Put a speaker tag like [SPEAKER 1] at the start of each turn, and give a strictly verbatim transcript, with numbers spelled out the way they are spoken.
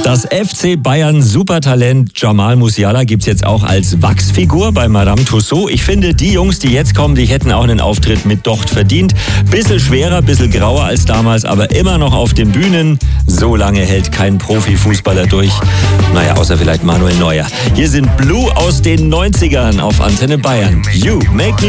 [SPEAKER 1] Das F C Bayern Supertalent Jamal Musiala gibt's jetzt auch als Wachsfigur bei Madame Tussauds. Ich finde, die Jungs, die jetzt kommen, die hätten auch einen Auftritt mit Docht verdient. Bisschen schwerer, bisschen grauer als damals, aber immer noch auf den Bühnen. So lange hält kein Profifußballer durch. Naja, außer vielleicht Manuel Neuer. Hier sind Blue aus den neunzigern auf Antenne Bayern. You make me